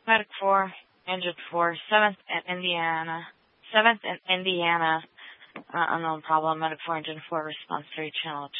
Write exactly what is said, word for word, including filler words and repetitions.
Medic four, Engine four, seventh and Indiana, seventh and Indiana, uh, unknown problem, Medic four, Engine four, response three, channel